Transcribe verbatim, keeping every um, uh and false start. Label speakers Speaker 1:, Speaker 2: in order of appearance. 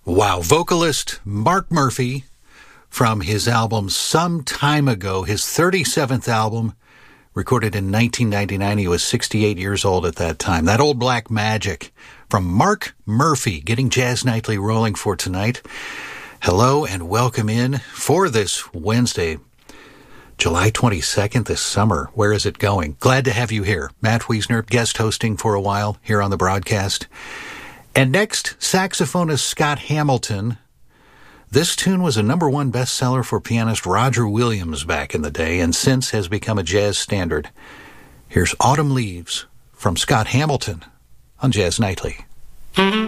Speaker 1: Wow, vocalist Mark Murphy from his album Some Time Ago, his thirty-seventh album, recorded in nineteen ninety-nine. He was sixty-eight years old at that time. That Old Black Magic from Mark Murphy, getting Jazz Nightly rolling for tonight. Hello and welcome in for this Wednesday, July twenty-second, this summer. Where is it going? Glad to have you here. Matt Wiesner, guest hosting for a while here on the broadcast. And next, saxophonist Scott Hamilton. This tune was a number one bestseller for pianist Roger Williams back in the day, and since has become a jazz standard. Here's Autumn Leaves from Scott Hamilton on Jazz Nightly.